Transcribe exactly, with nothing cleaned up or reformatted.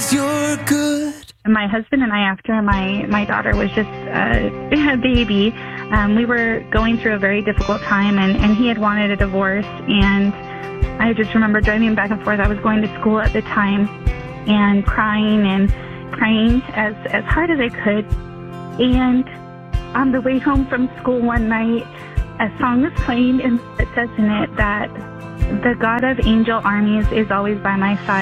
'cause you're good. My husband and I, after my, my daughter was just uh, a baby, um, we were going through a very difficult time, and, and he had wanted a divorce, and I just remember driving back and forth. I was going to school at the time and crying and praying as, as hard as I could. And on the way home from school one night, a song was playing, and it says in it that the God of angel armies is always by my side.